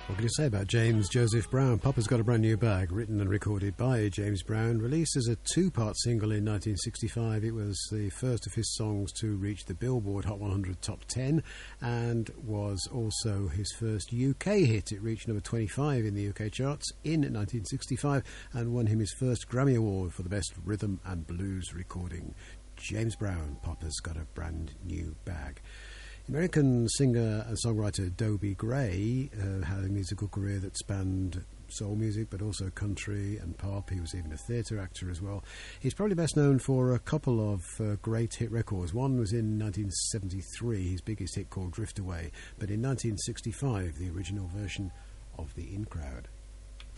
What can you say about James Joseph Brown? Papa's Got a Brand New Bag, written and recorded by James Brown, released as a two-part single in 1965. It was the first of his songs to reach the Billboard Hot 100 Top 10 and was also his first UK hit. It reached number 25 in the UK charts in 1965 and won him his first Grammy Award for the Best Rhythm and Blues Recording. James Brown, Papa's Got a Brand New Bag. American singer and songwriter Dobie Gray had a musical career that spanned soul music but also country and pop. He was even a theatre actor as well. He's probably best known for a couple of great hit records. One was in 1973, his biggest hit called Drift Away, but in 1965 the original version of The In Crowd.